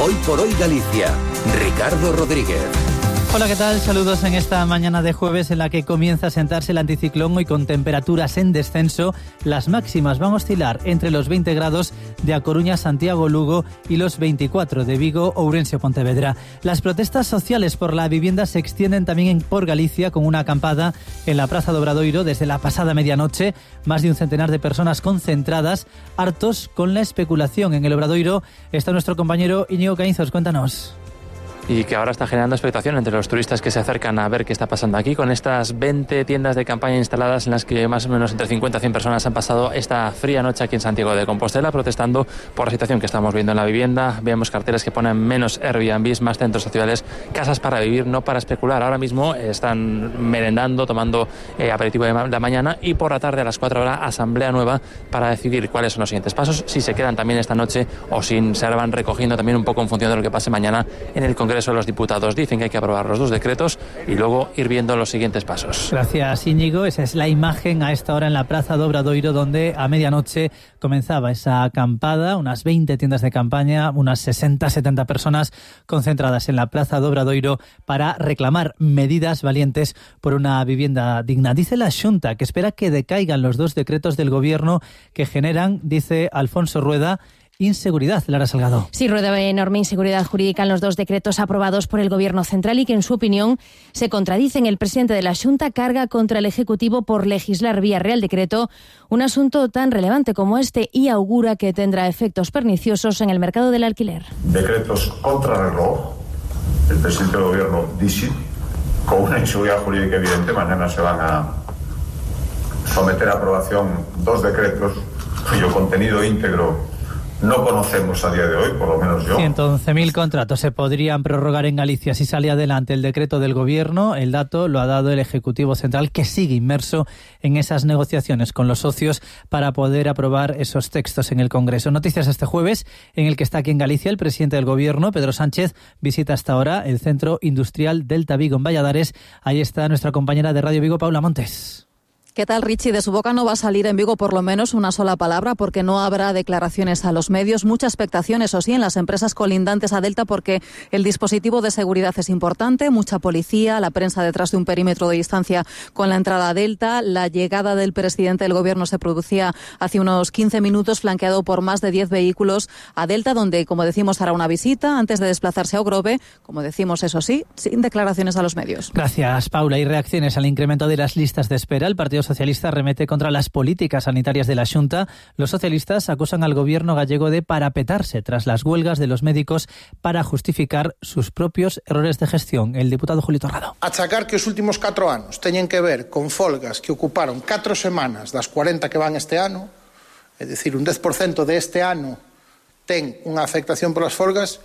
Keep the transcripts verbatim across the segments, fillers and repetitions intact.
Hoy por hoy Galicia. Ricardo Rodríguez. Hola, ¿qué tal? Saludos en esta mañana de jueves en la que comienza a sentarse el anticiclón y con temperaturas en descenso. Las máximas van a oscilar entre los veinte grados de A Coruña, Santiago, Lugo y los veinticuatro de Vigo, Ourense o Pontevedra. Las protestas sociales por la vivienda se extienden también por Galicia con una acampada en la Praza do Obradoiro desde la pasada medianoche. Más de un centenar de personas concentradas, hartos con la especulación. En el Obradoiro está nuestro compañero Íñigo Caínzos. Cuéntanos. Y que ahora está generando expectación entre los turistas que se acercan a ver qué está pasando aquí, con estas veinte tiendas de campaña instaladas en las que más o menos entre cincuenta y cien personas han pasado esta fría noche aquí en Santiago de Compostela protestando por la situación que estamos viendo en la vivienda. Vemos carteles que ponen menos Airbnbs, más centros sociales, casas para vivir, no para especular. Ahora mismo están merendando, tomando eh, aperitivo de la mañana, y por la tarde a las cuatro horas asamblea nueva para decidir cuáles son los siguientes pasos, si se quedan también esta noche o si se van recogiendo también un poco en función de lo que pase mañana en el Congreso. Los diputados dicen que hay que aprobar los dos decretos y luego ir viendo los siguientes pasos. Gracias, Íñigo. Esa es la imagen a esta hora en la Praza do Obradoiro, donde a medianoche comenzaba esa acampada, unas veinte tiendas de campaña, unas sesenta setenta personas concentradas en la Praza do Obradoiro para reclamar medidas valientes por una vivienda digna. Dice la Xunta que espera que decaigan los dos decretos del Gobierno que generan, dice Alfonso Rueda, inseguridad. Lara Salgado. Sí, Rueda ve enorme inseguridad jurídica en los dos decretos aprobados por el Gobierno central y que, en su opinión, se contradicen. El presidente de la Xunta carga contra el Ejecutivo por legislar vía Real Decreto un asunto tan relevante como este y augura que tendrá efectos perniciosos en el mercado del alquiler. Decretos contrarreloj, el presidente del Gobierno dice, con una inseguridad jurídica evidente. Mañana se van a someter a aprobación dos decretos cuyo contenido íntegro no conocemos a día de hoy, por lo menos yo. ciento once mil contratos se podrían prorrogar en Galicia si sale adelante el decreto del Gobierno. El dato lo ha dado el Ejecutivo Central, que sigue inmerso en esas negociaciones con los socios para poder aprobar esos textos en el Congreso. Noticias este jueves, en el que está aquí en Galicia el presidente del Gobierno, Pedro Sánchez, visita hasta ahora el Centro Industrial Delta Vigo en Valladares. Ahí está nuestra compañera de Radio Vigo, Paula Montes. ¿Qué tal, Richie? De su boca no va a salir en Vigo por lo menos una sola palabra, porque no habrá declaraciones a los medios. Mucha expectación, eso sí, en las empresas colindantes a Delta, porque el dispositivo de seguridad es importante, mucha policía, la prensa detrás de un perímetro de distancia con la entrada a Delta. La llegada del presidente del Gobierno se producía hace unos quince minutos, flanqueado por más de diez vehículos a Delta, donde, como decimos, hará una visita antes de desplazarse a Ogrove, como decimos, eso sí, sin declaraciones a los medios. Gracias, Paula. Y reacciones al incremento de las listas de espera. El Partido Socialista remete contra las políticas sanitarias de la Xunta. Los socialistas acusan al Gobierno gallego de parapetarse tras las huelgas de los médicos para justificar sus propios errores de gestión. El diputado Julio Torrado. Achacar que os últimos catro anos teñen que ver con folgas que ocuparon catro semanas das cuarenta que van este ano, é dicir, un dez por cento de este ano ten unha afectación polas folgas,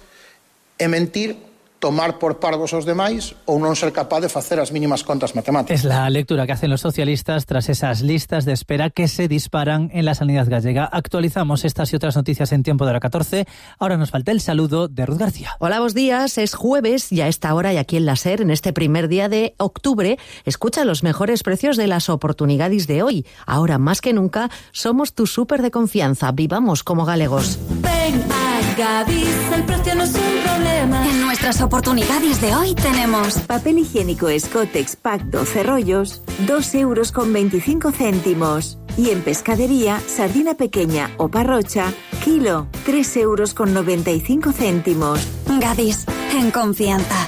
é mentir, tomar por parvos aos demais ou non ser capaz de facer as mínimas contas matemáticas. Es la lectura que hacen los socialistas tras esas listas de espera que se disparan en la sanidad gallega. Actualizamos estas y otras noticias en tiempo de hora catorce. Ahora nos falta el saludo de Ruth García. Hola, buenos días. Es jueves y a esta hora y aquí en la SER, en este primer día de octubre, escucha los mejores precios de las oportunidades de hoy. Ahora más que nunca somos tu súper de confianza. Vivamos como galegos. Ven a Gadis, el precio no es un problema. En nuestras oportunidades de hoy tenemos papel higiénico Scotex Pack doce rollos, dos euros con veinticinco céntimos. Y en pescadería, sardina pequeña o parrocha, kilo, tres euros con noventa y cinco céntimos. Gadis, en confianza.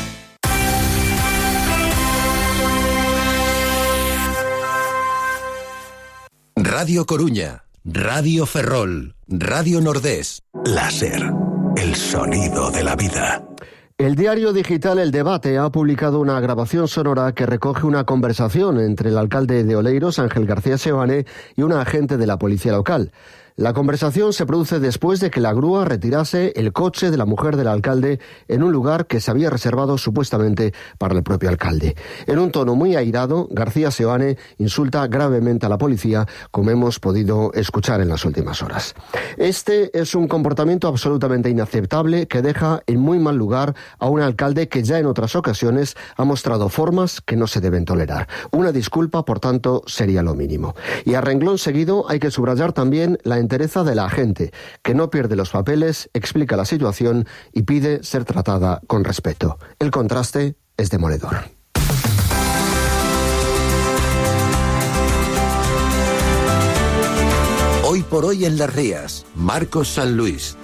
Radio Coruña, Radio Ferrol, Radio Nordés, la SER, el sonido de la vida. El diario digital El Debate ha publicado una grabación sonora que recoge una conversación entre el alcalde de Oleiros, Ángel García Seoane, y un agente de la policía local. La conversación se produce después de que la grúa retirase el coche de la mujer del alcalde en un lugar que se había reservado supuestamente para el propio alcalde. En un tono muy airado, García Seoane insulta gravemente a la policía, como hemos podido escuchar en las últimas horas. Este es un comportamiento absolutamente inaceptable que deja en muy mal lugar a un alcalde que ya en otras ocasiones ha mostrado formas que no se deben tolerar. Una disculpa, por tanto, sería lo mínimo. Y a renglón seguido hay que subrayar también la entereza de la agente, que no pierde los papeles, explica la situación y pide ser tratada con respeto. El contraste es demoledor. Hoy por hoy en Las Rías, Marcos San Luis.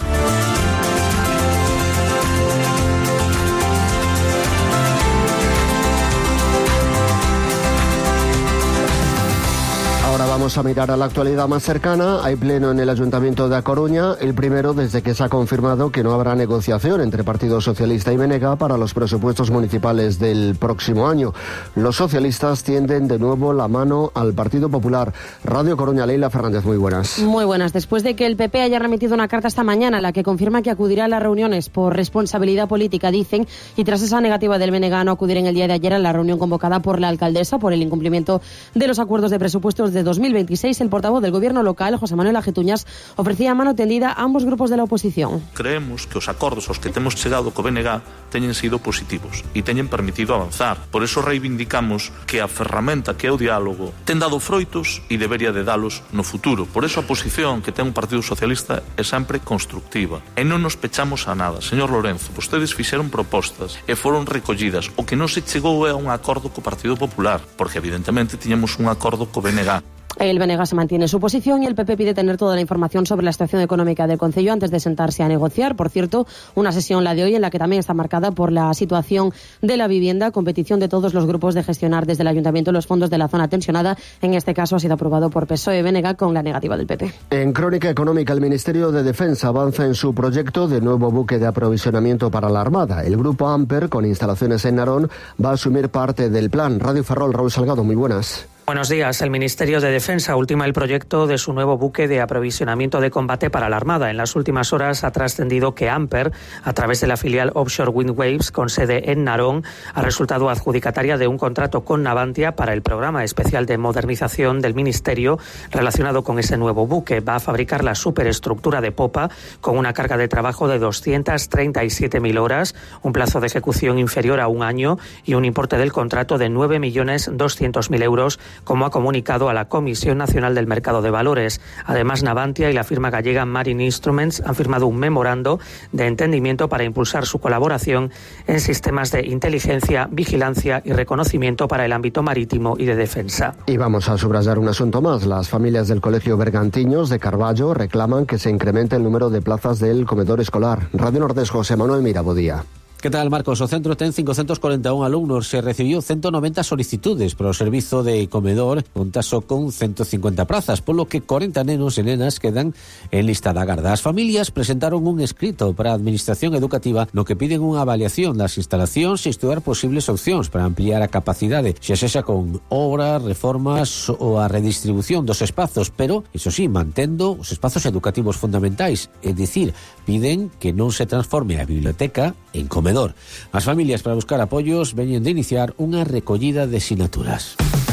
Ahora vamos a mirar a la actualidad más cercana. Hay pleno en el Ayuntamiento de A Coruña, el primero desde que se ha confirmado que no habrá negociación entre Partido Socialista y B N G para los presupuestos municipales del próximo año. Los socialistas tienden de nuevo la mano al Partido Popular. Radio Coruña, Leila Fernández, muy buenas. Muy buenas. Después de que el P P haya remitido una carta esta mañana en la que confirma que acudirá a las reuniones por responsabilidad política, dicen, y tras esa negativa del B N G a no acudir en el día de ayer a la reunión convocada por la alcaldesa por el incumplimiento de los acuerdos de presupuestos de dos mil veintiséis, el portavoz del Gobierno local, José Manuel Ajetuñas, ofrecía mano tendida a ambos grupos de la oposición. Creemos que os acordos aos que temos chegado co B N G teñen sido positivos e teñen permitido avanzar. Por eso reivindicamos que a ferramenta que é o diálogo ten dado froitos e debería de dalos no futuro. Por eso a posición que ten o Partido Socialista é sempre constructiva. E non nos pechamos a nada. Señor Lorenzo, vostedes fixeron propostas e foron recollidas. O que non se chegou é a un acordo co Partido Popular, porque evidentemente tiñamos un acordo co B N G. El B N G se mantiene su posición y el P P pide tener toda la información sobre la situación económica del concello antes de sentarse a negociar. Por cierto, una sesión, la de hoy, en la que también está marcada por la situación de la vivienda, competición de todos los grupos de gestionar desde el Ayuntamiento los fondos de la zona tensionada. En este caso ha sido aprobado por P S O E y B N G con la negativa del P P. En Crónica Económica, el Ministerio de Defensa avanza en su proyecto de nuevo buque de aprovisionamiento para la Armada. El grupo Amper, con instalaciones en Narón, va a asumir parte del plan. Radio Ferrol, Raúl Salgado, muy buenas. Buenos días. El Ministerio de Defensa ultima el proyecto de su nuevo buque de aprovisionamiento de combate para la Armada. En las últimas horas ha trascendido que Amper, a través de la filial Offshore Wind Waves, con sede en Narón, ha resultado adjudicataria de un contrato con Navantia para el programa especial de modernización del Ministerio relacionado con ese nuevo buque. Va a fabricar la superestructura de popa con una carga de trabajo de doscientas treinta y siete mil horas, un plazo de ejecución inferior a un año y un importe del contrato de nueve millones doscientos mil euros, como ha comunicado a la Comisión Nacional del Mercado de Valores. Además, Navantia y la firma gallega Marine Instruments han firmado un memorando de entendimiento para impulsar su colaboración en sistemas de inteligencia, vigilancia y reconocimiento para el ámbito marítimo y de defensa. Y vamos a subrayar un asunto más. Las familias del Colegio Bergantiños de Carballo reclaman que se incremente el número de plazas del comedor escolar. Radio Nordés, José Manuel Mirabodía. Que tal, Marcos? O centro ten cincocentos cuarenta e un alumnos, se recibiu ciento noventa solicitudes para o servizo de comedor, un taso con ciento cincuenta plazas, polo que cuarenta nenos e nenas quedan en lista da garda. As familias presentaron un escrito para a Administración Educativa no que piden unha avaliación das instalacións e estudar posibles opcións para ampliar a capacidade, xa sexa con obras, reformas ou a redistribución dos espazos, pero, iso sí, mantendo os espazos educativos fundamentais, é dicir, piden que non se transforme a biblioteca en comedor. As familias, para buscar apoios, veñen de iniciar unha recollida de sinaturas.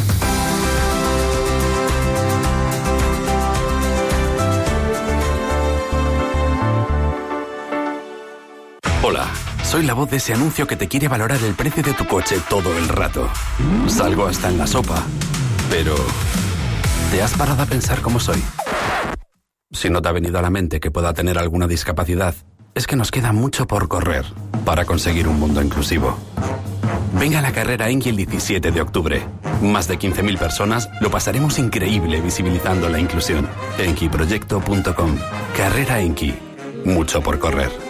Hola, soy la voz de ese anuncio que te quiere valorar el precio de tu coche todo el rato. Salgo hasta en la sopa, pero ¿te has parado a pensar cómo soy? Si no te ha venido a la mente que pueda tener alguna discapacidad, es que nos queda mucho por correr para conseguir un mundo inclusivo. Venga a la carrera Enki el diecisiete de octubre. Más de quince mil personas lo pasaremos increíble visibilizando la inclusión. enki proyecto punto com. Carrera Enki. Mucho por correr.